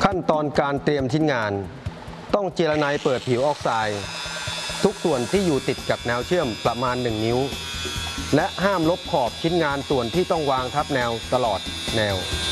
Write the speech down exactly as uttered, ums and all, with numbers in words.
ขั้นตอนการเตรียมชิ้นงานต้องเจรไนเปิดผิวออกไซด์ทุกส่วนที่อยู่ติดกับแนวเชื่อมประมาณหนึ่งนิ้วและห้ามลบขอบชิ้นงานส่วนที่ต้องวางทับแนวตลอดแนว